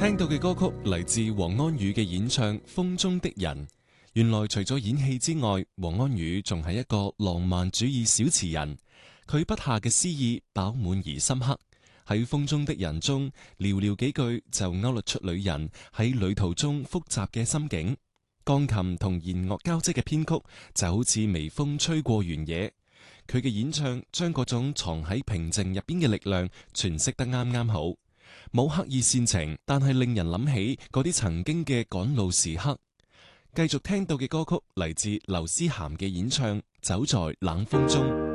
聽到嘅歌曲嚟自黃安宇嘅演唱《風中的人》。原來除咗演戲之外，黃安宇仲係一個浪漫主義小詞人。佢筆下嘅詩意飽滿而深刻，喺《風中的人》中寥寥幾句就勾勒出女人喺旅途中複雜嘅心境。鋼琴同弦樂交織嘅編曲就好似微風吹過原野。佢嘅演唱將嗰種藏喺平靜入邊嘅力量詮釋得啱啱好。冇刻意煽情，但係令人諗起嗰啲曾經嘅趕路時刻。繼續聽到嘅歌曲嚟自劉思涵嘅演唱《走在冷風中》。